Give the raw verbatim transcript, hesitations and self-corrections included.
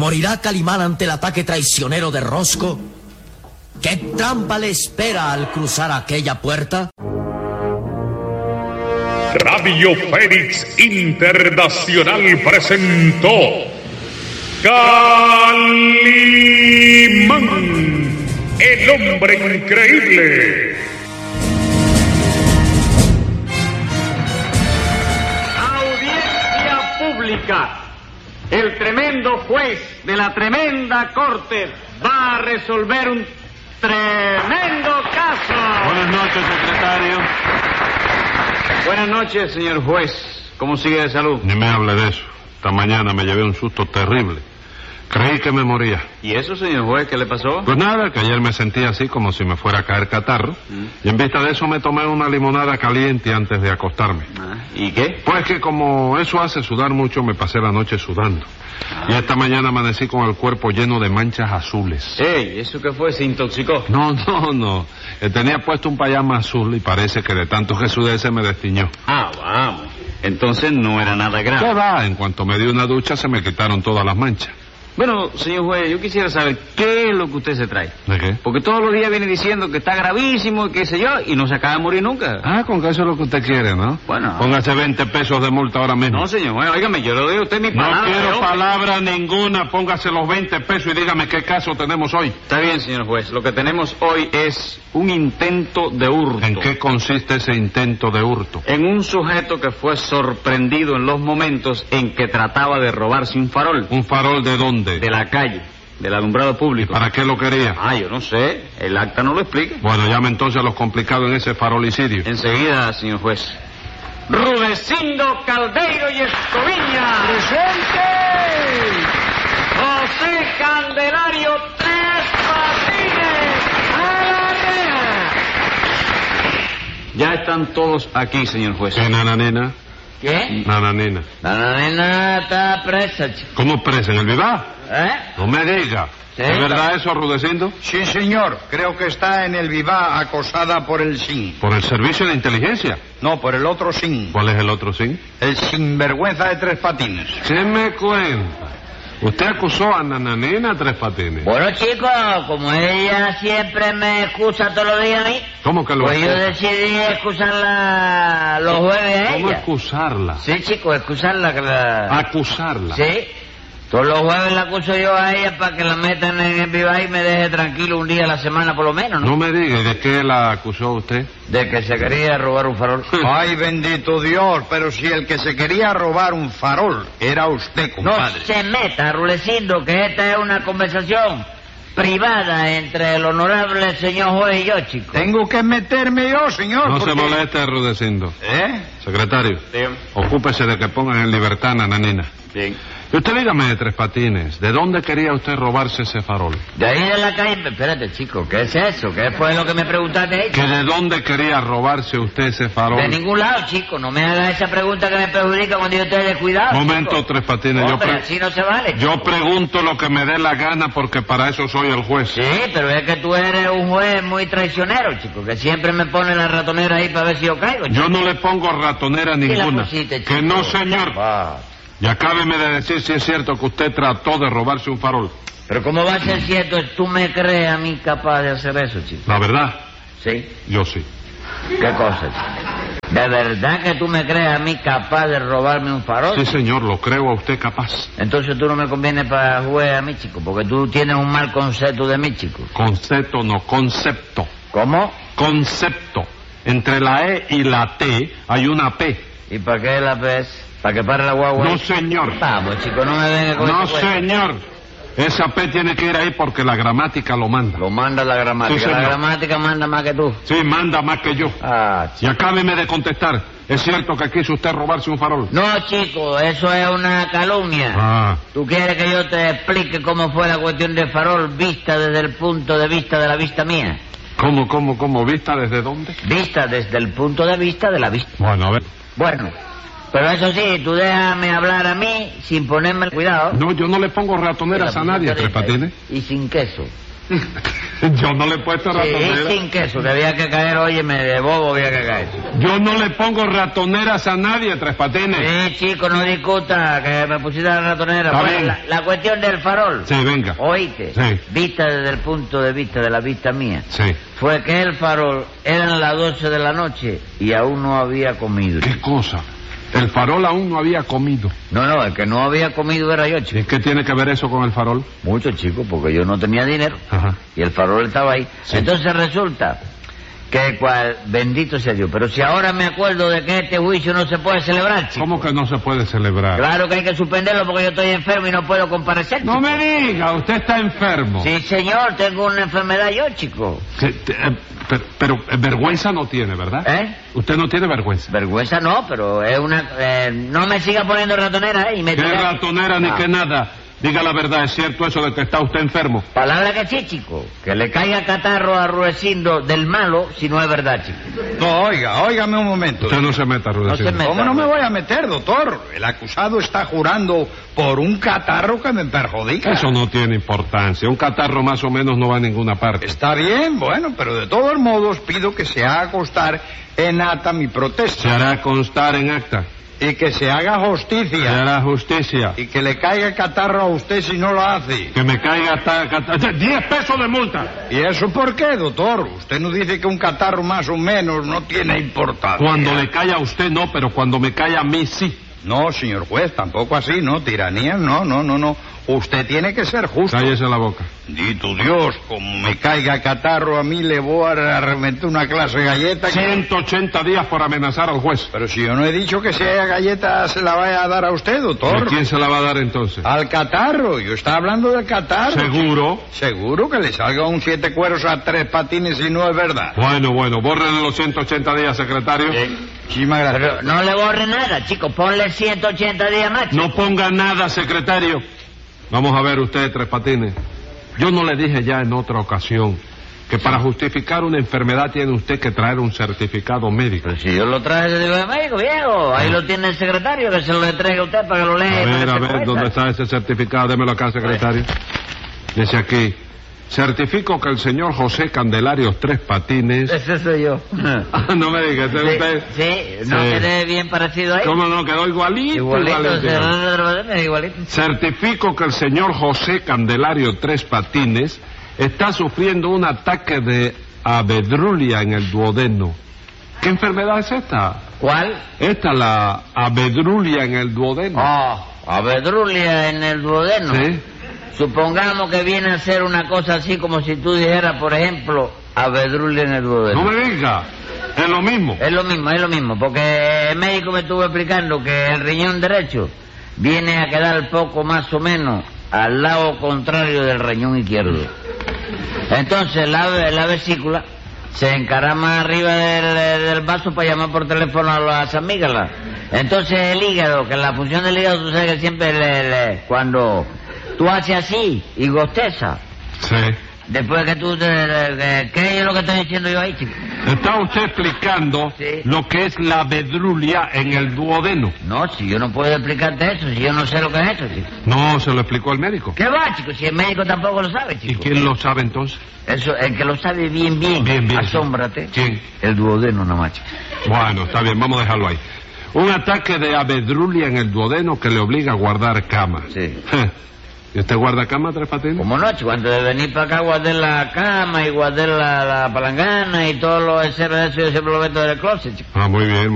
¿Morirá Calimán ante el ataque traicionero de Rosco? ¿Qué trampa le espera al cruzar aquella puerta? Radio Fénix Internacional presentó Calimán, el hombre increíble. Audiencia pública. El tremendo juez de la tremenda corte va a resolver un tremendo caso. Buenas noches, secretario. Buenas noches, señor juez. ¿Cómo sigue de salud? Ni me hable de eso. Esta mañana me llevé un susto terrible. Creí que me moría. ¿Y eso, señor juez? ¿Qué le pasó? Pues nada, que ayer me sentí así como si me fuera a caer catarro. ¿Mm? Y en vista de eso me tomé una limonada caliente antes de acostarme. Ah, ¿y qué? Pues que como eso hace sudar mucho, me pasé la noche sudando. Ah. Y esta mañana amanecí con el cuerpo lleno de manchas azules. Ey, ¿eso qué fue? ¿Se intoxicó? No, no, no. Tenía puesto un payama azul y parece que de tanto que sudé se me destiñó. Ah, vamos. Entonces no era nada grave. ¿Qué va? En cuanto me di una ducha se me quitaron todas las manchas. Bueno, señor juez, yo quisiera saber qué es lo que usted se trae. ¿De qué? Porque todos los días viene diciendo que está gravísimo y qué sé yo, y no se acaba de morir nunca. Ah, con que eso es lo que usted quiere, ¿no? Bueno. Póngase veinte pesos de multa ahora mismo. No, señor juez, óigame, yo le doy a usted mi palabra. No quiero ¿no? palabra ninguna, póngase los veinte pesos y dígame qué caso tenemos hoy. Está bien, señor juez, lo que tenemos hoy es un intento de hurto. ¿En qué consiste ese intento de hurto? En un sujeto que fue sorprendido en los momentos en que trataba de robarse un farol. ¿Un farol de dónde? De la calle. Del alumbrado público. ¿Para qué lo quería? Ah, yo no sé. El acta no lo explica. Bueno, llame entonces a los complicados en ese farolicidio. Enseguida, señor juez. Rudecindo Caldeiro y Escoviña. ¡Presente! José Candelario Tres Patines. ¡A la reja! Ya están todos aquí, señor juez. ¿Qué, nananena? ¿Qué? Nananena. La nena está presa, chico. ¿Cómo presa? ¿En el Vivar? ¿Eh? No me diga. Sí, ¿Es verdad está... eso, Rudecindo? Sí, señor. Creo que está en el Vivá acosada por el S I N. ¿Por el servicio de inteligencia? No, por el otro S I N. ¿Cuál es el otro S I N? El sinvergüenza de Tres Patines. ¿Qué me cuenta? ¿Usted acusó a Nananina Tres Patines? Bueno, chicos, como ella siempre me excusa todos los días a mí, ¿Cómo que lo pues yo excusa? decidí excusarla los jueves a ¿Cómo ella. excusarla? Sí, chicos, excusarla. Que la... Acusarla. Sí. Todos los jueves la acuso yo a ella para que la metan en el Viva y me deje tranquilo un día a la semana por lo menos, ¿no? No me diga, ¿y de qué la acusó usted? De que se quería robar un farol. Ay, bendito Dios, pero si el que se quería robar un farol era usted, No compadre. se meta, Rulecindo, que esta es una conversación privada entre el honorable señor juez y yo, chico. Tengo que meterme yo, señor. No se porque- moleste, Rudecindo. ¿Eh? Secretario, Bien. ocúpese de que pongan en libertad a Nananina. Bien. Y usted dígame, Tres Patines, ¿de dónde quería usted robarse ese farol? De ahí de la calle... Espérate, chico, ¿qué es eso? ¿Qué fue lo que me preguntaste ahí? ¿Que de dónde quería robarse usted ese farol? De ningún lado, chico. No me hagas esa pregunta que me perjudica cuando yo estoy descuidado. Momento, chico. Tres Patines, yo, Hombre, pre- así no se vale, chico. yo pregunto lo que me dé la gana porque para eso soy el juez. Sí, pero es que tú eres un juez muy traicionero, chico, que siempre me pone la ratonera ahí para ver si yo caigo, chico. Yo no le pongo ratonera Sí la ninguna. pusiste, chico. Que no, señor. Va. Y acábeme de decir si es cierto que usted trató de robarse un farol. Pero ¿cómo va a ser cierto? ¿Tú me crees a mí capaz de hacer eso, chico? La verdad, ¿Sí? yo sí. ¿Qué cosa, chico? ¿De verdad que tú me crees a mí capaz de robarme un farol? Sí, señor, lo creo a usted capaz. Entonces tú no me convienes para juez a mí, chico, porque tú tienes un mal concepto de mí, chico. Concepto, no, concepto. ¿Cómo? Concepto. Entre la E y la T hay una P. ¿Y para qué la ves? ¿Para que pare la guagua? No, señor. Vamos, chico, no me venga con No, ese cuento. señor. Esa P tiene que ir ahí porque la gramática lo manda. Lo manda la gramática. Sí, la señor. gramática manda más que tú. Sí, manda más que yo. Ah, Y acábeme de contestar. ¿Es cierto que quiso usted robarse un farol? no, chico, eso es una calumnia. Ah, ¿Tú quieres que yo te explique cómo fue la cuestión del farol vista desde el punto de vista de la vista mía? ¿cómo, cómo, cómo? ¿Vista desde dónde? Vista desde el punto de vista de la vista. Bueno, a ver. Bueno, pero eso sí, tú déjame hablar a mí sin ponerme cuidado. No, yo no le pongo ratoneras a nadie, Tres Patines. Y sin queso. Yo no le he puesto ratonera. Sí, sin queso, que había que caer, óyeme, de bobo había que caer. Yo no le pongo ratoneras a nadie, Tres Patines. Sí, chico, no discuta, que me pusiste la ratonera. Está Bueno, bien. la, la cuestión del farol. Sí, venga. Oíste, Sí. vista desde el punto de vista de la vista mía, Sí. fue que el farol eran las doce de la noche y aún no había comido. ¿Qué cosa? El farol aún no había comido. No, no, el que no había comido era yo, chico. ¿Y qué tiene que ver eso con el farol? Mucho, chico, porque yo no tenía dinero. Ajá. Y el farol estaba ahí. Sí. Entonces resulta que cual, bendito sea Dios. Pero si ahora me acuerdo de que este juicio no se puede celebrar, chico. ¿Cómo que no se puede celebrar? Claro que hay que suspenderlo porque yo estoy enfermo y no puedo comparecer. No chico. me diga, usted está enfermo. Sí, señor, tengo una enfermedad yo, chico. Que- te- eh, pero, pero, eh, vergüenza no tiene, ¿verdad? ¿Eh? Usted no tiene vergüenza. Vergüenza no, pero es una... eh, no me siga poniendo ratonera, ¿eh? Y me ¿Qué tira- ratonera ni Ah. qué nada? Diga la verdad, ¿es cierto eso de que está usted enfermo? Palabra que sí, chico. Que le caiga catarro a Ruecindo del malo si no es verdad, chico. No, oiga, óigame un momento. Usted no se meta, Rudecindo. No se meta. ¿Cómo no me voy a meter, doctor? El acusado está jurando por un catarro que me perjudica. Eso no tiene importancia. Un catarro más o menos no va a ninguna parte. Está bien, bueno, pero de todos modos pido que se haga constar en acta mi Se protesta hará constar en acta. y que se haga Se justicia hará justicia. y que le caiga el catarro a usted si no lo hace. Que me caiga hasta... hasta- diez pesos de multa. ¿Y eso por qué, doctor? Usted nos dice que un catarro más o menos no tiene importancia. Cuando le cae a usted no, pero cuando me cae a mí sí. No, señor juez, tampoco así, ¿no? Tiranía, no, no, no, no. Usted tiene que ser justo. Cállese la boca. Dito Dios, como me caiga catarro a mí le voy a reventar una clase de galleta. que- ciento ochenta días por amenazar al juez. Pero si yo no he dicho que si haya galleta se la vaya a dar a usted, ¿A doctor. quién se la va a dar entonces? Al catarro, yo estaba hablando del catarro. ¿Seguro? Seguro que le salga un siete cueros a Tres Patines y no es verdad. Bueno, bueno, bórrenle los ciento ochenta días, secretario. Muchísimas gracias. Pero no le borre nada, chico. Ponle ciento ochenta días más, chico. No ponga nada, secretario. Vamos a ver usted, Tres Patines. Yo no le dije ya en otra ocasión que para justificar una enfermedad tiene usted que traer un certificado médico. Pero si yo lo traje de médico, viejo. Ahí lo tiene el secretario, que se lo entregue a usted para que lo lea. A y para ver, que a se ver, cuenta. ¿dónde está ese certificado? Démelo acá, secretario. Dice aquí, certifico que el señor José Candelario Tres Patines... Ese soy yo. Ah, no me diga, ese es usted. Sí, sí, no Sí. quedé bien parecido ahí. ¿Cómo no? Quedó igualito. Igualito, igualito. se- igualito. Certifico que el señor José Candelario Tres Patines está sufriendo un ataque de abedrulia en el duodeno. ¿Qué enfermedad es esta? ¿Cuál? Esta, la abedrulia en el duodeno. Oh, abedrulia en el duodeno. ¿Sí? Supongamos que viene a ser una cosa así como si tú dijeras, por ejemplo, abedrulia en el duodeno. No me diga, es lo mismo. Es lo mismo, es lo mismo, porque el médico me estuvo explicando que el riñón derecho viene a quedar poco más o menos al lado contrario del riñón izquierdo. Entonces la, la vesícula se encarama arriba del, del vaso para llamar por teléfono a las amígdalas. Entonces el hígado, que la función del hígado, tú sabes que siempre le, le- cuando tú haces así y gosteza, Sí. después que tú te... te- ¿Qué es lo que estoy diciendo yo ahí, chico? Está usted explicando Sí. lo que es la abedrulia en el duodeno. No, si yo no puedo explicarte eso, si yo no sé lo que es eso, chico. No, se lo explicó el médico. ¿Qué va, chico? Si el médico tampoco lo sabe, ¿Y chico. quién lo sabe entonces? Eso, el que lo sabe bien, bien. Bien, bien, sí. Asómbrate. ¿Quién? El duodeno nomás, chico. Bueno, está bien, vamos a dejarlo ahí. Un ataque de abedrulia en el duodeno que le obliga a guardar cama. Sí. ¿Y usted guarda cama, Tres Patines? Como no, chico, antes de venir para acá guardé la cama y guardé la, la palangana y todo lo etcétera, eso yo siempre lo meto en el closet, chico. Ah, muy bien.